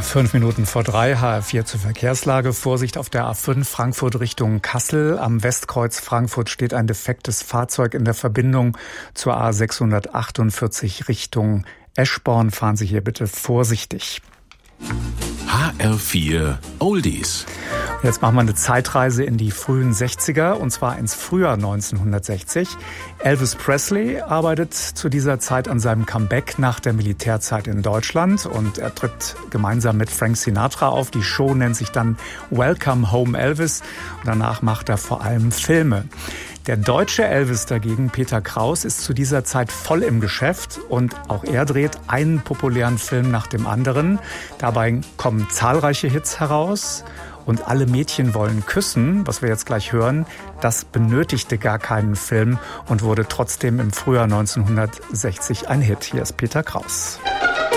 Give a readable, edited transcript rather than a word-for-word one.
5:05, HR4 zur Verkehrslage. Vorsicht auf der A5 Frankfurt Richtung Kassel. Am Westkreuz Frankfurt steht ein defektes Fahrzeug in der Verbindung zur A648 Richtung Eschborn. Fahren Sie hier bitte vorsichtig. HR4 Oldies. Jetzt machen wir eine Zeitreise in die frühen 60er, und zwar ins Frühjahr 1960. Elvis Presley arbeitet zu dieser Zeit an seinem Comeback nach der Militärzeit in Deutschland und er tritt gemeinsam mit Frank Sinatra auf. Die Show nennt sich dann Welcome Home Elvis und danach macht er vor allem Filme. Der deutsche Elvis dagegen, Peter Kraus, ist zu dieser Zeit voll im Geschäft und auch er dreht einen populären Film nach dem anderen. Dabei kommen zahlreiche Hits heraus. Und Alle Mädchen wollen küssen, was wir jetzt gleich hören, das benötigte gar keinen Film und wurde trotzdem im Frühjahr 1960 ein Hit. Hier ist Peter Kraus.